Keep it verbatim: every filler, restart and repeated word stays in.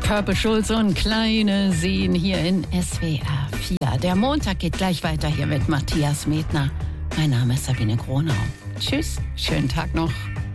Purple Schulze und Kleine Seen hier in S W R vier. Der Montag geht gleich weiter hier mit Matthias Medtner. Mein Name ist Sabine Gronau. Tschüss, schönen Tag noch.